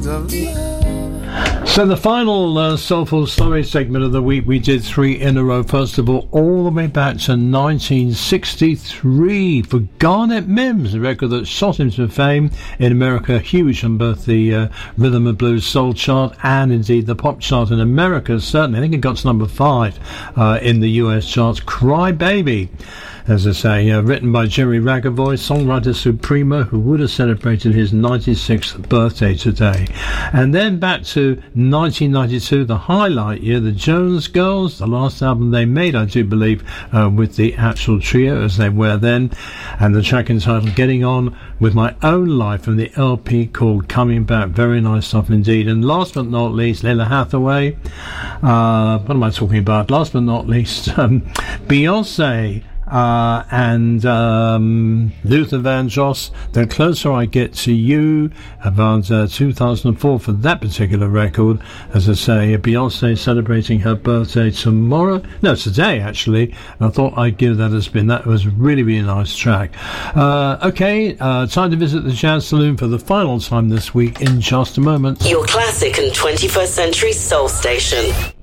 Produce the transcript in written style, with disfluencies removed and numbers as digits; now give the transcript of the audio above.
So the final Soulful Story segment of the week, we did three in a row. First of all the way back to 1963 for Garnet Mims, a record that shot him to fame in America, huge on both the Rhythm and Blues Soul chart and indeed the pop chart in America, certainly. I think it got to number 5 in the US charts. Cry Baby, as I say, written by Jerry Ragavoy, songwriter supremo, who would have celebrated his 96th birthday today. And then back to 1992, the highlight year, the Jonas Girls, the last album they made, I do believe, with the actual trio as they were then, and the track entitled Getting On With My Own Life from the LP called Coming Back. Very nice stuff indeed. And last but not least, Lalah Hathaway. What am I talking about? Last but not least, Beyonce and Luther Vandross, The Closer I Get to You, about 2004 for that particular record. As I say, Beyonce celebrating her birthday tomorrow, no, today actually, and I thought I'd give that a spin. That was a really, really nice track. Okay, time to visit the Jazz Saloon for the final time this week in just a moment. Your classic and 21st century soul station.